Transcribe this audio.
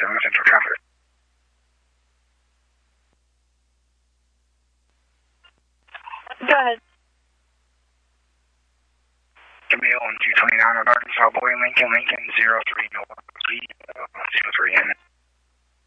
Central traffic. Go ahead. Camille on 229 of Arkansas Boy, Lincoln 03 North 03 in.